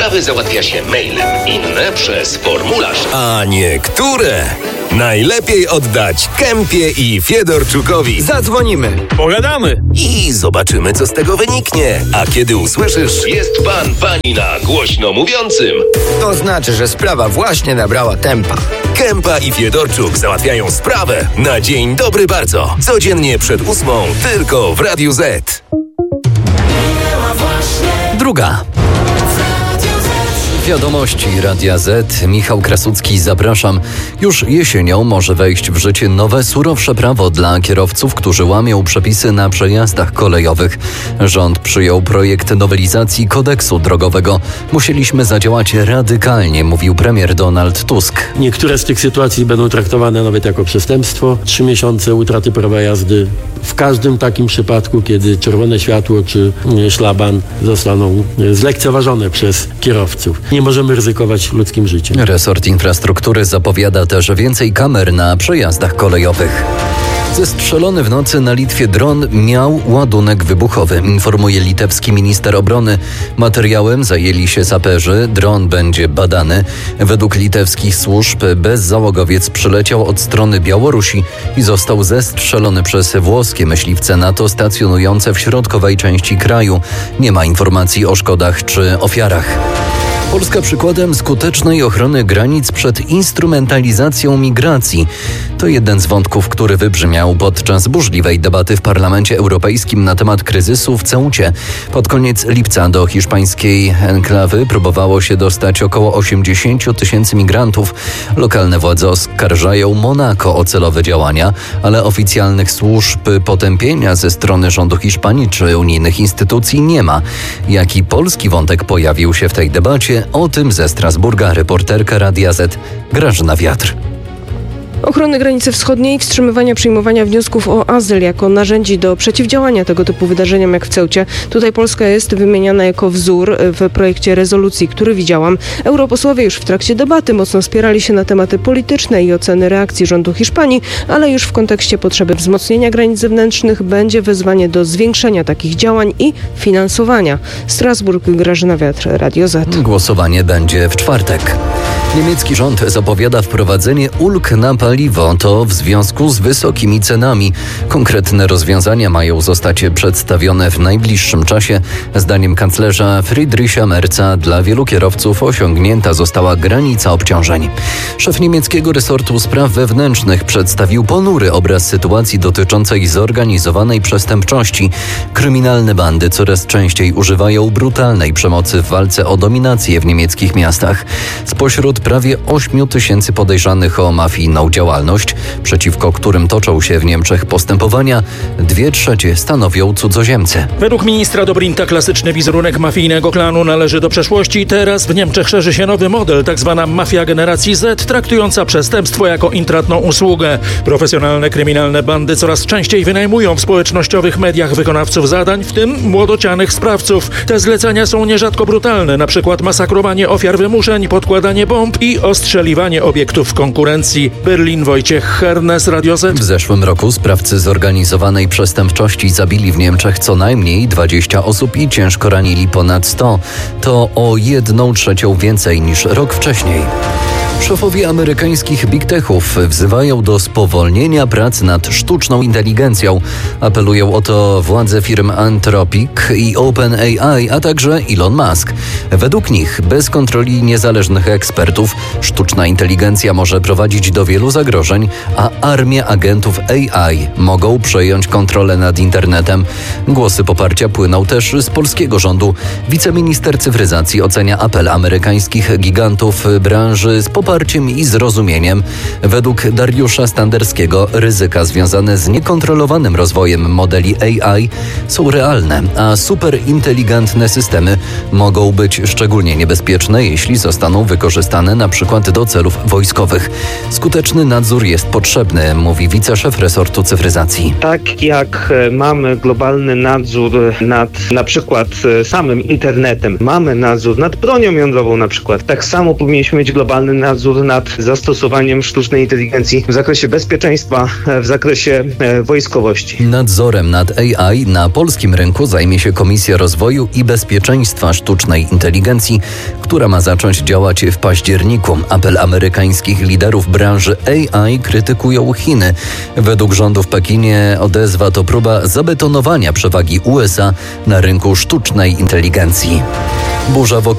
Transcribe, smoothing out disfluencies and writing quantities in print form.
Sprawy załatwia się mailem, inne przez formularz. A niektóre najlepiej oddać Kempie i Fiedorczukowi. Zadzwonimy, pogadamy i zobaczymy, co z tego wyniknie. A kiedy usłyszysz: jest pani na głośno mówiącym, to znaczy, że sprawa właśnie nabrała tempa. Kempa i Fiedorczuk załatwiają sprawę na dzień dobry bardzo. Codziennie przed 8:00 tylko w Radiu Z. Druga. Wiadomości Radia Z. Michał Krasucki, zapraszam. Już jesienią może wejść w życie nowe, surowsze prawo dla kierowców, którzy łamią przepisy na przejazdach kolejowych. Rząd przyjął projekt nowelizacji kodeksu drogowego. Musieliśmy zadziałać radykalnie, mówił premier Donald Tusk. Niektóre z tych sytuacji będą traktowane nawet jako przestępstwo. 3 miesiące utraty prawa jazdy w każdym takim przypadku, kiedy czerwone światło czy szlaban zostaną zlekceważone przez kierowców. Nie możemy ryzykować ludzkim życiem. Resort Infrastruktury zapowiada też więcej kamer na przejazdach kolejowych. Zestrzelony w nocy na Litwie dron miał ładunek wybuchowy, informuje litewski minister obrony. Materiałem zajęli się saperzy, dron będzie badany. Według litewskich służb bezzałogowiec przyleciał od strony Białorusi i został zestrzelony przez włoskie myśliwce NATO stacjonujące w środkowej części kraju. Nie ma informacji o szkodach czy ofiarach. Polska przykładem skutecznej ochrony granic przed instrumentalizacją migracji. To jeden z wątków, który wybrzmiał podczas burzliwej debaty w Parlamencie Europejskim na temat kryzysu w Ceucie. Pod koniec lipca do hiszpańskiej enklawy próbowało się dostać około 80 000 migrantów. Lokalne władze oskarżają Monako o celowe działania, ale oficjalnych służb potępienia ze strony rządu Hiszpanii czy unijnych instytucji nie ma. Jaki polski wątek pojawił się w tej debacie? O tym ze Strasburga reporterka Radia Z Grażyna Wiatr. Ochrony granicy wschodniej, wstrzymywania przyjmowania wniosków o azyl jako narzędzi do przeciwdziałania tego typu wydarzeniom jak w Ceucie. Tutaj Polska jest wymieniana jako wzór w projekcie rezolucji, który widziałam. Europosłowie już w trakcie debaty mocno spierali się na tematy polityczne i oceny reakcji rządu Hiszpanii, ale już w kontekście potrzeby wzmocnienia granic zewnętrznych będzie wezwanie do zwiększenia takich działań i finansowania. Strasburg, Grażyna Wiatr, Radio Z. Głosowanie będzie w czwartek. Niemiecki rząd zapowiada wprowadzenie ulg na paliwo, to w związku z wysokimi cenami. Konkretne rozwiązania mają zostać przedstawione w najbliższym czasie. Zdaniem kanclerza Friedricha Merza dla wielu kierowców osiągnięta została granica obciążeń. Szef niemieckiego resortu spraw wewnętrznych przedstawił ponury obraz sytuacji dotyczącej zorganizowanej przestępczości. Kryminalne bandy coraz częściej używają brutalnej przemocy w walce o dominację w niemieckich miastach. Spośród prawie 8 000 podejrzanych o mafijną działalność, przeciwko którym toczą się w Niemczech postępowania, 2/3 stanowią cudzoziemcy. Według ministra Dobrinta klasyczny wizerunek mafijnego klanu należy do przeszłości. Teraz w Niemczech szerzy się nowy model, tak zwana mafia generacji Z, traktująca przestępstwo jako intratną usługę. Profesjonalne kryminalne bandy coraz częściej wynajmują w społecznościowych mediach wykonawców zadań, w tym młodocianych sprawców. Te zlecenia są nierzadko brutalne, na przykład masakrowanie ofiar wymuszeń, podkładanie bomb i ostrzeliwanie obiektów konkurencji. Berlin, Wojciech Hernes, Radio Z. W zeszłym roku sprawcy zorganizowanej przestępczości zabili w Niemczech co najmniej 20 osób i ciężko ranili ponad 100. To o 1/3 więcej niż rok wcześniej. Szefowie amerykańskich big techów wzywają do spowolnienia prac nad sztuczną inteligencją. Apelują o to władze firm Anthropic i OpenAI, a także Elon Musk. Według nich, bez kontroli niezależnych ekspertów, sztuczna inteligencja może prowadzić do wielu zagrożeń, a armie agentów AI mogą przejąć kontrolę nad internetem. Głosy poparcia płyną też z polskiego rządu. Wiceminister cyfryzacji ocenia apel amerykańskich gigantów branży z poparciem i zrozumieniem. Według Dariusza Standerskiego ryzyka związane z niekontrolowanym rozwojem modeli AI są realne, a superinteligentne systemy mogą być szczególnie niebezpieczne, jeśli zostaną wykorzystane na przykład do celów wojskowych. Skuteczny nadzór jest potrzebny, mówi wiceszef resortu cyfryzacji. Tak jak mamy globalny nadzór nad na przykład samym internetem, mamy nadzór nad bronią jądrową na przykład, tak samo powinniśmy mieć globalny nadzór nadzór nad zastosowaniem sztucznej inteligencji w zakresie bezpieczeństwa, w zakresie wojskowości. Nadzorem nad AI na polskim rynku zajmie się Komisja Rozwoju i Bezpieczeństwa Sztucznej Inteligencji, która ma zacząć działać w październiku. Apel amerykańskich liderów branży AI krytykują Chiny. Według rządu w Pekinie odezwa to próba zabetonowania przewagi USA na rynku sztucznej inteligencji. Burza wokół